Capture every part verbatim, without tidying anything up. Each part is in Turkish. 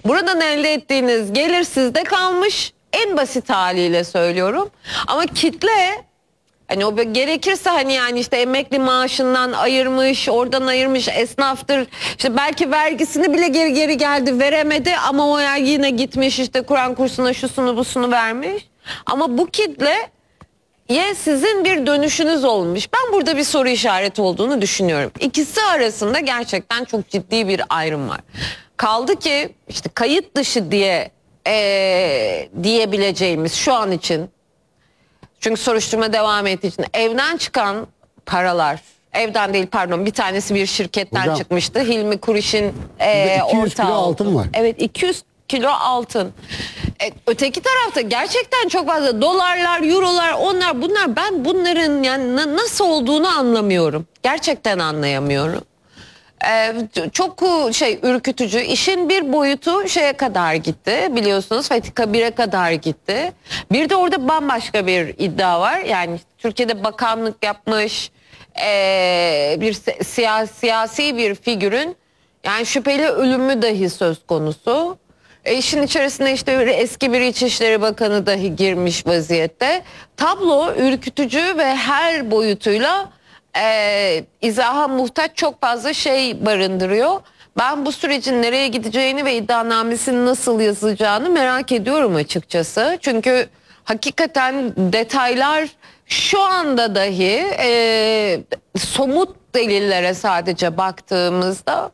Buradan elde ettiğiniz gelir sizde kalmış. En basit haliyle söylüyorum. Ama kitle, hani o gerekirse hani yani işte emekli maaşından ayırmış, oradan ayırmış, esnaftır. İşte belki vergisini bile geri geri geldi, veremedi ama o ya yine gitmiş işte Kur'an kursuna şusunu busunu vermiş. Ama bu kitle ye sizin bir dönüşünüz olmuş. Ben burada bir soru işareti olduğunu düşünüyorum. İkisi arasında gerçekten çok ciddi bir ayrım var. Kaldı ki işte kayıt dışı diye ee, diyebileceğimiz şu an için, çünkü soruşturma devam ettiği için evden çıkan paralar, evden değil pardon, bir tanesi bir şirketten Hocam, çıkmıştı. Hilmi Kuriş'in e, iki yüz ortağı kilo altın oldu. var. Evet, iki yüz kilo altın. E, öteki tarafta gerçekten çok fazla dolarlar, eurolar, onlar bunlar, ben bunların yani na- nasıl olduğunu anlamıyorum. Gerçekten anlayamıyorum. Ee, çok şey ürkütücü. İşin bir boyutu şeye kadar gitti, biliyorsunuz, Fetika bire kadar gitti. Bir de orada bambaşka bir iddia var. Yani Türkiye'de bakanlık yapmış ee, bir siyasi, siyasi bir figürün yani şüpheli ölümü dahi söz konusu. E işin içerisine işte eski bir İçişleri Bakanı dahi girmiş vaziyette. Tablo ürkütücü ve her boyutuyla Ee, izaha muhtaç çok fazla şey barındırıyor. Ben bu sürecin nereye gideceğini ve iddianamesinin nasıl yazılacağını merak ediyorum açıkçası. Çünkü hakikaten detaylar şu anda dahi e, somut delillere sadece baktığımızda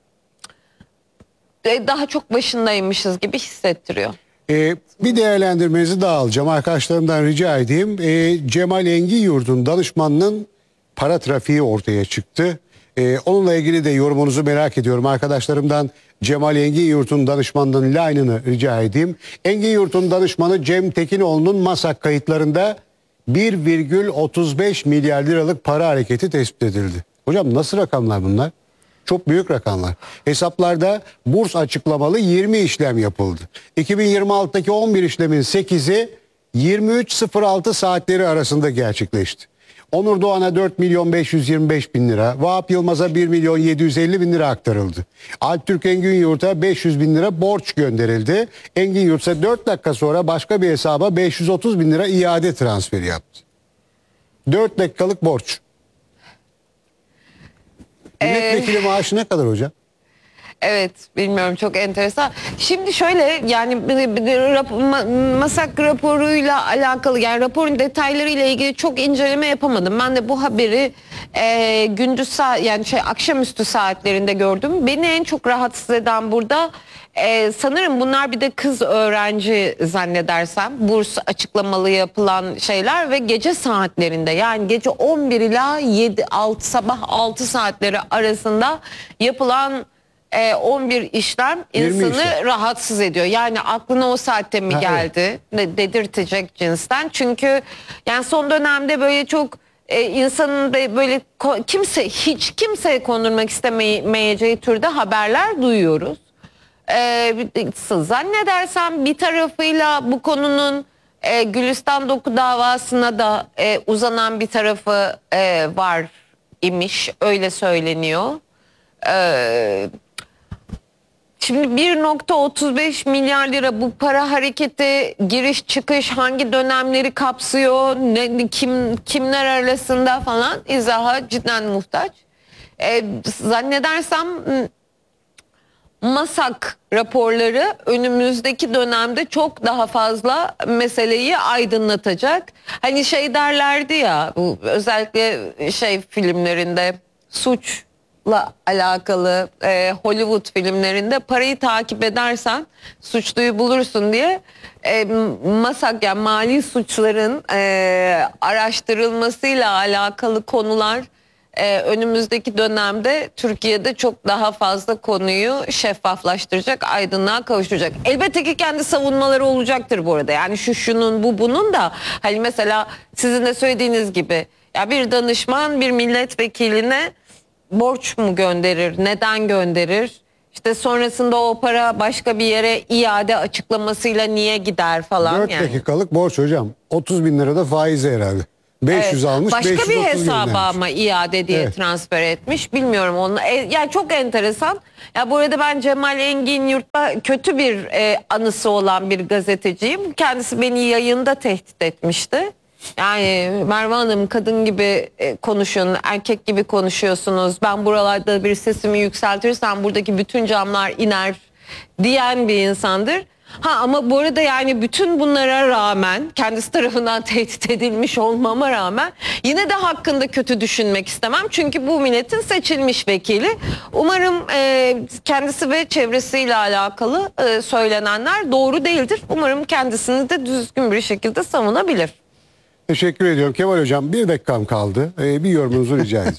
e, daha çok başındaymışız gibi hissettiriyor. Ee, bir değerlendirmenizi daha alacağım. Arkadaşlarımdan rica edeyim. Ee, Cemal Engiyurt'un danışmanının para trafiği ortaya çıktı. Ee, onunla ilgili de yorumunuzu merak ediyorum. Arkadaşlarımdan Cemal Engiyurt'un danışmanının line'ını rica edeyim. Engiyurt'un danışmanı Cem Tekinoğlu'nun MASAK kayıtlarında bir virgül otuz beş milyar liralık para hareketi tespit edildi. Hocam nasıl rakamlar bunlar? Çok büyük rakamlar. Hesaplarda burs açıklamalı yirmi işlem yapıldı. iki bin yirmi altıdaki on bir işlemin sekizi yirmi üç sıfır altı saatleri arasında gerçekleşti. Onur Doğan'a dört milyon beş yüz yirmi beş bin lira, Vahap Yılmaz'a bir milyon yedi yüz elli bin lira aktarıldı. Alptürk Engiyurt'a beş yüz bin lira borç gönderildi. Engiyurt ise dört dakika sonra başka bir hesaba beş yüz otuz bin lira iade transferi yaptı. dört dakikalık borç. Milletvekili ee... maaşı ne kadar hocam? Evet, bilmiyorum, çok enteresan. Şimdi şöyle yani MASAK raporuyla alakalı, yani raporun detaylarıyla ilgili çok inceleme yapamadım. Ben de bu haberi e, gündüz saat, yani şey akşamüstü saatlerinde gördüm. Beni en çok rahatsız eden burada e, sanırım bunlar bir de kız öğrenci zannedersem burs açıklamalı yapılan şeyler ve gece saatlerinde, yani gece on bir ila yedi altı sabah altı saatleri arasında yapılan on bir işlem insanı işlem. rahatsız ediyor. Yani aklına o saatte mi geldi? Evet. Dedirtecek cinsten. Çünkü yani son dönemde böyle çok e, insanın böyle kimse hiç kimseye kondurmak istemeyeceği türde haberler duyuyoruz. E, zannedersem bir tarafıyla bu konunun e, Gülistan Doku davasına da e, uzanan bir tarafı e, var imiş. Öyle söyleniyor. Eee Şimdi bir nokta otuz beş milyar lira bu para hareketi, giriş çıkış hangi dönemleri kapsıyor, ne, kim kimler arasında falan izaha cidden muhtaç. Ee, zannedersem MASAK raporları önümüzdeki dönemde çok daha fazla meseleyi aydınlatacak. Hani şey derlerdi ya, bu özellikle şey filmlerinde, suç la alakalı e, Hollywood filmlerinde parayı takip edersen suçluyu bulursun diye e, MASAK, yani mali suçların e, araştırılmasıyla alakalı konular e, önümüzdeki dönemde Türkiye'de çok daha fazla konuyu şeffaflaştıracak, aydınlığa kavuşturacak. Elbette ki kendi savunmaları olacaktır bu arada. Yani şu şunun bu bunun da, hani mesela sizin de söylediğiniz gibi ya bir danışman bir milletvekiline borç mu gönderir? Neden gönderir? İşte sonrasında o para başka bir yere iade açıklamasıyla niye gider falan. dört yani. dakikalık borç hocam. otuz bin lira da faizi herhalde. beş yüz almış, Başka beş yüz bir otuz hesaba göndermiş. ama iade diye Evet. transfer etmiş. Bilmiyorum onu. E, yani çok enteresan. Ya bu arada ben Cemal Engin Yurt'ta kötü bir e, anısı olan bir gazeteciyim. Kendisi beni yayında tehdit etmişti. Yani Merve Hanım, kadın gibi e, konuşun, erkek gibi konuşuyorsunuz. Ben buralarda bir sesimi yükseltirsem buradaki bütün camlar iner diyen bir insandır. Ha ama bu arada yani bütün bunlara rağmen, kendisi tarafından tehdit edilmiş olmama rağmen yine de hakkında kötü düşünmek istemem. Çünkü bu milletin seçilmiş vekili. Umarım e, kendisi ve çevresiyle alakalı e, söylenenler doğru değildir. Umarım kendisini de düzgün bir şekilde savunabilir. Teşekkür ediyorum. Kemal Hocam bir dakikam kaldı. Ee, bir yorumunuzu rica edeceğim.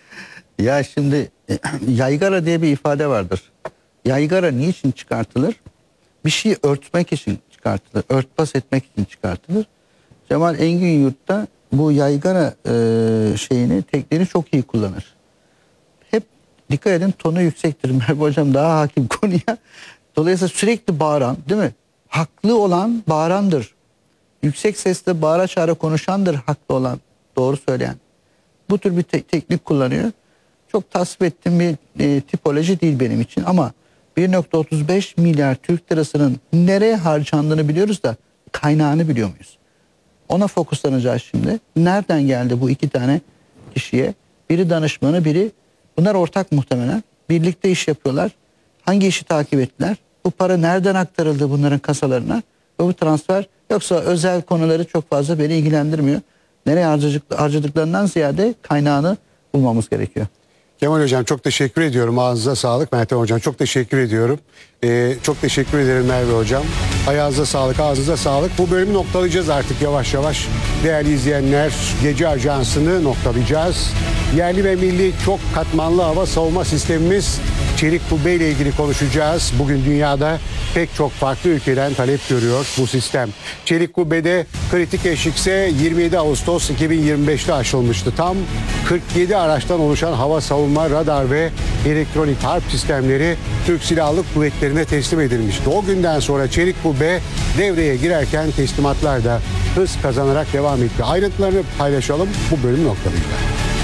Ya şimdi yaygara diye bir ifade vardır. Yaygara niçin çıkartılır? Bir şeyi örtmek için çıkartılır. Örtbas etmek için çıkartılır. Cemal Engin Yurt'ta bu yaygara e, şeyini, tekniğini çok iyi kullanır. Hep dikkat edin, tonu yüksektir. Merve Hocam daha hakim konuya. Dolayısıyla sürekli bağıran, değil mi? Haklı olan bağırandır. Yüksek sesle bağıra çağıra konuşandır haklı olan, doğru söyleyen. Bu tür bir te- teknik kullanıyor. Çok tasvip ettiğim bir e, tipoloji değil benim için ama bir virgül otuz beş milyar Türk lirasının nereye harcandığını biliyoruz da kaynağını biliyor muyuz? Ona fokuslanacağız şimdi. Nereden geldi bu iki tane kişiye? Biri danışmanı, biri bunlar ortak muhtemelen. Birlikte iş yapıyorlar. Hangi işi takip ettiler? Bu para nereden aktarıldı bunların kasalarına? Ve bu transfer, yoksa özel konuları çok fazla beni ilgilendirmiyor. Nereye harcadık, harcadıklarından ziyade kaynağını bulmamız gerekiyor. Kemal Hocam çok teşekkür ediyorum. Ağzınıza sağlık. Meltem Hocam çok teşekkür ediyorum. Ee, çok teşekkür ederim Merve Hocam. Ayağınıza sağlık, ağzınıza sağlık. Bu bölümü noktalayacağız artık yavaş yavaş. Değerli izleyenler, Gece Ajansı'nı noktalayacağız. Yerli ve milli çok katmanlı hava savunma sistemimiz çelik kubbe ile ilgili konuşacağız. Bugün dünyada pek çok farklı ülkeden talep görüyor bu sistem. Çelik kubbede kritik eşikse yirmi yedi Ağustos iki bin yirmi beş'te aşılmıştı. Tam kırk yedi araçtan oluşan hava savunma, radar ve elektronik harp sistemleri Türk Silahlı Kuvvetleri'ne teslim edilmişti. O günden sonra çelik kubbe devreye girerken teslimatlar da hız kazanarak devam etti. Ayrıntılarını paylaşalım, bu bölüm noktalayacağız.